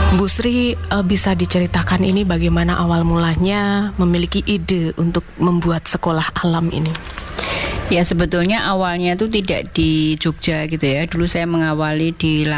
Bu Sri, bisa diceritakan ini bagaimana awal mulanya memiliki ide untuk membuat sekolah alam ini? Ya sebetulnya awalnya itu tidak di Jogja gitu ya. Dulu saya mengawali di